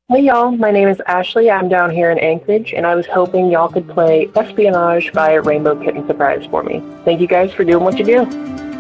Hey y'all, my name is Ashley. I'm down here in Anchorage, and I was hoping y'all could play Espionage by Rainbow Kitten Surprise for me. Thank you guys for doing what you do.